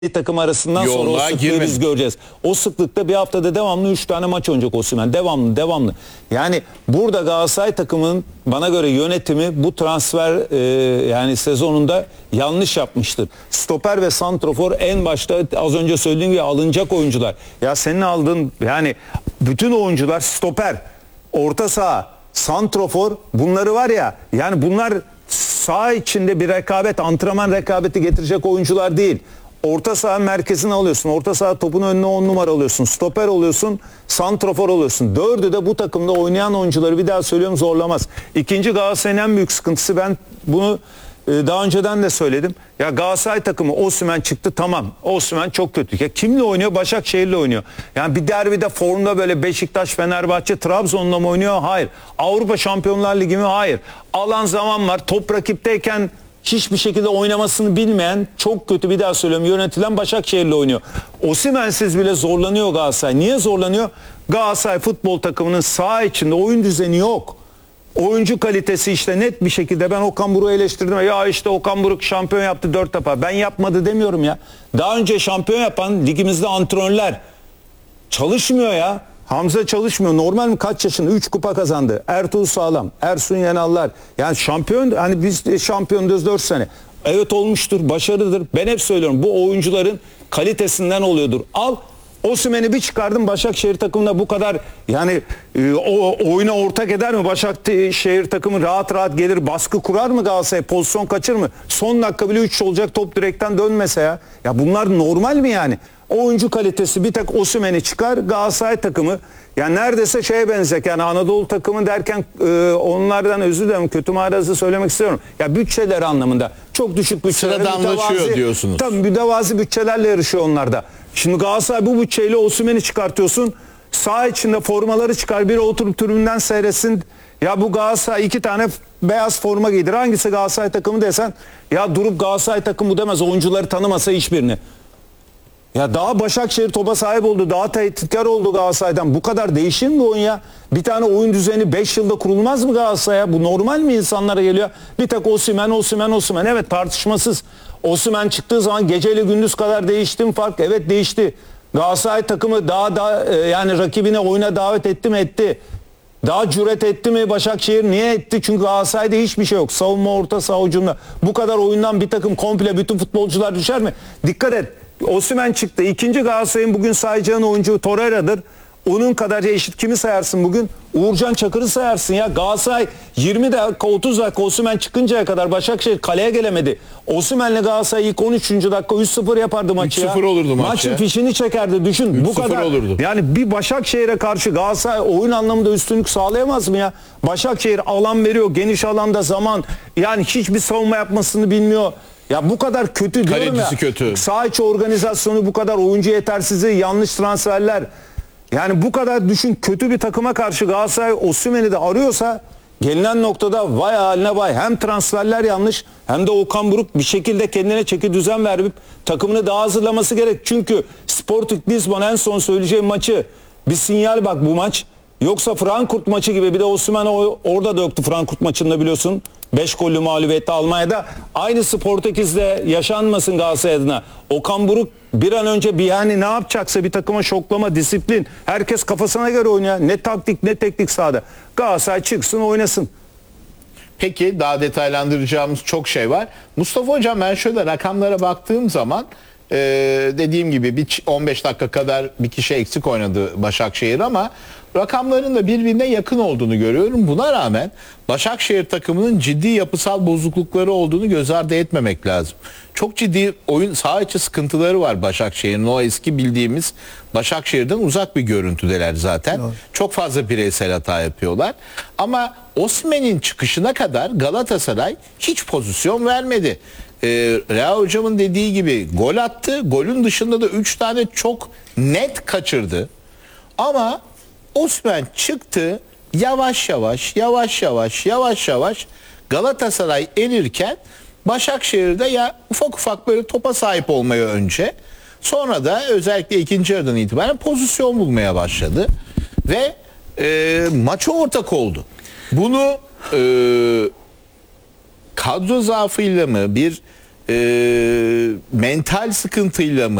takım arasından sonra o sıklığı biz göreceğiz. O sıklıkta bir haftada devamlı 3 tane maç oynayacak Osimhen. Devamlı. Yani burada Galatasaray takımının bana göre yönetimi bu transfer yani sezonunda yanlış yapmıştır. Stoper ve santrofor en başta az önce söylediğim gibi alınacak oyuncular. Ya senin aldığın yani bütün oyuncular stoper, orta saha, santrofor bunları var ya yani bunlar saha içinde bir rekabet, antrenman rekabeti getirecek oyuncular değil. Orta saha merkezine alıyorsun. Orta saha topun önüne 10 numara alıyorsun. Stoper oluyorsun. Santrofor oluyorsun. Dördü de bu takımda oynayan oyuncuları bir daha söylüyorum zorlamaz. İkinci Galatasaray'ın en büyük sıkıntısı ben bunu daha önceden de söyledim. Ya Galatasaray takımı Osimhen çıktı tamam. Osimhen çok kötü. Ya kimle oynuyor? Başakşehir'le oynuyor. Yani bir derbide formda böyle Beşiktaş, Fenerbahçe, Trabzon'la mı oynuyor? Hayır. Avrupa Şampiyonlar Ligi mi? Hayır. Alan zaman var. Top rakipteyken hiçbir şekilde oynamasını bilmeyen, çok kötü bir daha söylüyorum yönetilen Başakşehir'le oynuyor. Osimhen'siz bile zorlanıyor Galatasaray. Niye zorlanıyor? Galatasaray futbol takımının saha içinde oyun düzeni yok. Oyuncu kalitesi işte net bir şekilde ben Okan Buruk'u eleştirdim. Ya işte Okan Buruk şampiyon yaptı 4 defa. Ben yapmadı demiyorum ya. Daha önce şampiyon yapan ligimizde antrenörler çalışmıyor ya. Hamza çalışmıyor. Normal mi? Kaç yaşında? 3 kupa kazandı. Ertuğrul Sağlam, Ersun Yanallar. Yani şampiyon, hani biz şampiyon diyoruz 4 sene. Evet olmuştur, başarılıdır. Ben hep söylüyorum bu oyuncuların kalitesinden oluyordur. Al Osimhen'i bir çıkardım Başakşehir takımına bu kadar yani o oyuna ortak eder mi? Başakşehir takımı rahat rahat gelir baskı kurar mı Galatasaray? Pozisyon kaçır mı? Son dakika bile 3 olacak top direkten dönmese ya. Ya bunlar normal mi yani? Oyuncu kalitesi bir tek Osimhen'i çıkar Galatasaray takımı yani neredeyse şeye benzeyecek yani Anadolu takımı derken onlardan özür dilerim kötü marazı söylemek istiyorum. Ya bütçeler anlamında çok düşük bütçeler. Sıradanlaşıyor diyorsunuz. Tabii mütevazi bütçelerle yarışıyor onlar da. Şimdi Galatasaray bu bütçeyle Osimhen'i çıkartıyorsun. Saha içinde formaları çıkar biri oturup tribünden seyretsin. Ya bu Galatasaray 2 tane beyaz forma giydir. Hangisi Galatasaray takımı desen ya durup Galatasaray takımı demez oyuncuları tanımasa hiçbirini. Ya daha Başakşehir topa sahip oldu. Daha tehditkar oldu Galatasaray'dan. Bu kadar değişir mi oyun ya? Bir tane oyun düzeni 5 yılda kurulmaz mı Galatasaray'a? Bu normal mi insanlara geliyor? Bir tek Osimhen. Evet tartışmasız. Osimhen çıktığı zaman geceyle gündüz kadar değişti mi fark? Evet değişti. Galatasaray takımı daha yani rakibine oyuna davet etti mi? Etti. Daha cüret etti mi Başakşehir? Niye etti? Çünkü Galatasaray'da hiçbir şey yok. Savunma, orta saha, hücumda. Bu kadar oyundan bir takım komple bütün futbolcular düşer mi? Dikkat et. Osimhen çıktı. İkinci Galatasaray'ın bugün sayacağın oyuncu Torreira'dır. Onun kadar eşit kimi sayarsın bugün? Uğurcan Çakır'ı sayarsın ya. Galatasaray 20 dakika 30 dakika Osimhen çıkıncaya kadar Başakşehir kaleye gelemedi. Osimhen'le Galatasaray ilk 13. dakika 3-0 yapardı maçı ya. 3-0 olurdu maç Maçın ya. fişini çekerdi düşün. Bu kadar olurdu. Yani bir Başakşehir'e karşı Galatasaray oyun anlamında üstünlük sağlayamaz mı ya? Başakşehir alan veriyor. Geniş alanda zaman yani hiçbir savunma yapmasını bilmiyor. Ya bu kadar kötü diyorum Kalecisi ya. kötü. Saha içi organizasyonu bu kadar oyuncu yetersizliği, yanlış transferler. Yani bu kadar düşün kötü bir takıma karşı Galatasaray Osimhen'i de arıyorsa gelinen noktada vay haline vay. Hem transferler yanlış hem de Okan Buruk bir şekilde kendine çeki düzen verip takımını daha hazırlaması gerek. Çünkü Sporting Lisbon en son söyleyeceğim maçı bir sinyal bak bu maç. Yoksa Frankfurt maçı gibi bir de Osimhen orada da yoktu Frankfurt maçında biliyorsun. 5 gollü mağlubiyette Almanya'da. Aynısı Portekiz'de yaşanmasın Galatasaray adına. Okan Buruk bir an önce bir yani ne yapacaksa bir takıma şoklama, disiplin. Herkes kafasına göre oynuyor. Ne taktik ne teknik sahada. Galatasaray çıksın oynasın. Peki daha detaylandıracağımız çok şey var. Mustafa Hocam ben şöyle rakamlara baktığım zaman dediğim gibi bir 15 dakika kadar bir kişi eksik oynadı Başakşehir ama rakamların da birbirine yakın olduğunu görüyorum. Buna rağmen Başakşehir takımının ciddi yapısal bozuklukları olduğunu göz ardı etmemek lazım. Çok ciddi oyun saha içi sıkıntıları var Başakşehir'in. O eski bildiğimiz Başakşehir'den uzak bir görüntüdeler zaten. Evet. Çok fazla bireysel hata yapıyorlar. Ama Osimhen'in çıkışına kadar Galatasaray hiç pozisyon vermedi. Rea Hocam'ın dediği gibi gol attı. Golün dışında da 3 tane çok net kaçırdı. Ama Osimhen çıktı yavaş yavaş Galatasaray erirken Başakşehir'de ya ufak ufak böyle topa sahip olmaya önce sonra da özellikle ikinci yarıdan itibaren pozisyon bulmaya başladı ve maça ortak oldu. Bunu kadro zaafıyla mı bir mental sıkıntıyla mı?